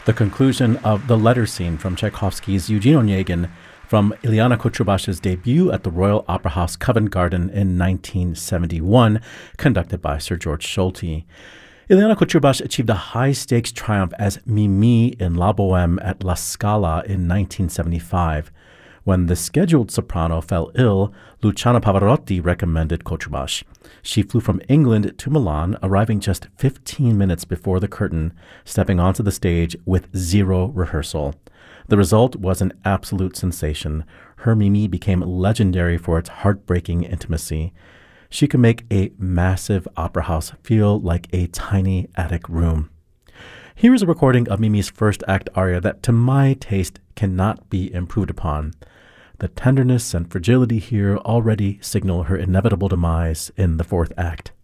the conclusion of the letter scene from Tchaikovsky's Eugene Onegin from Ilyana Kutrubash's debut at the Royal Opera House Covent Garden in 1971, conducted by Sir George Solti. Ilyana Kutrubash achieved a high-stakes triumph as Mimi in La Bohème at La Scala in 1975. When the scheduled soprano fell ill, Luciano Pavarotti recommended Kutrubash. She flew from England to Milan, arriving just 15 minutes before the curtain, stepping onto the stage with zero rehearsal. The result was an absolute sensation. Her Mimi became legendary for its heartbreaking intimacy. She could make a massive opera house feel like a tiny attic room. Here is a recording of Mimi's first act aria that, to my taste, cannot be improved upon. The tenderness and fragility here already signal her inevitable demise in the fourth act.